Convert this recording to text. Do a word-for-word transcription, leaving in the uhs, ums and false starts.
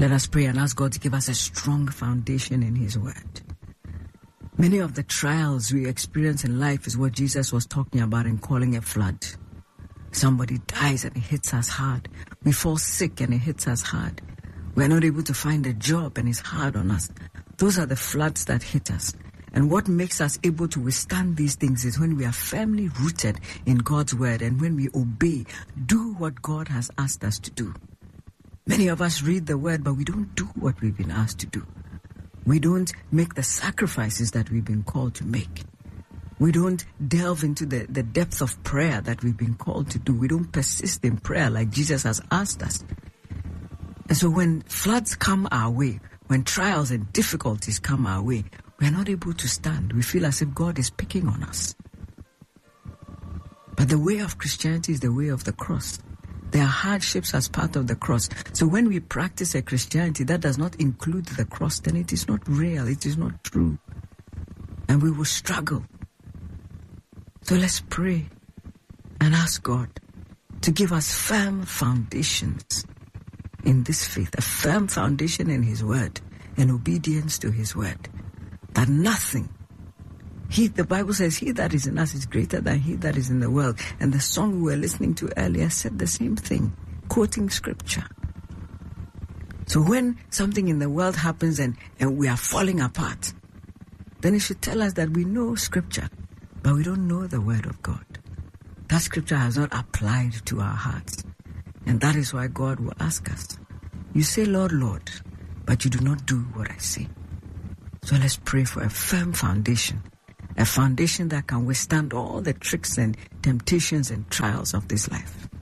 Let us pray and ask God to give us a strong foundation in His Word. Many of the trials we experience in life is what Jesus was talking about and calling a flood. Somebody dies and it hits us hard. We fall sick and it hits us hard. We're not able to find a job and it's hard on us. Those are the floods that hit us. And what makes us able to withstand these things is when we are firmly rooted in God's Word and when we obey, do what God has asked us to do. Many of us read the Word, but we don't do what we've been asked to do. We don't make the sacrifices that we've been called to make. We don't delve into the, the depth of prayer that we've been called to do. We don't persist in prayer like Jesus has asked us. And so when floods come our way, when trials and difficulties come our way, we are not able to stand. We feel as if God is picking on us. But the way of Christianity is the way of the cross. There are hardships as part of the cross. So when we practice a Christianity that does not include the cross, then it is not real, it is not true. And we will struggle. So let's pray and ask God to give us firm foundations in this faith, a firm foundation in His Word and obedience to His Word. That nothing, he, the Bible says, he that is in us is greater than he that is in the world. And the song we were listening to earlier said the same thing, quoting scripture. So when something in the world happens and, and we are falling apart, then it should tell us that we know scripture, but we don't know the Word of God. That scripture has not applied to our hearts. And that is why God will ask us, you say, Lord, Lord, but you do not do what I say. So let's pray for a firm foundation, a foundation that can withstand all the tricks and temptations and trials of this life.